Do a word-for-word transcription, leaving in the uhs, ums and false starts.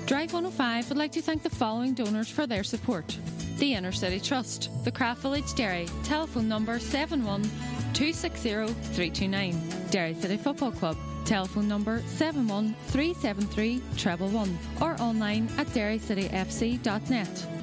Drive one oh five would like to thank the following donors for their support. The Inner City Trust, the Craft Village Dairy, telephone number seven one two six zero three two nine. Derry City Football Club, telephone number seven one three seven three one one one, or online at derry city f c dot net.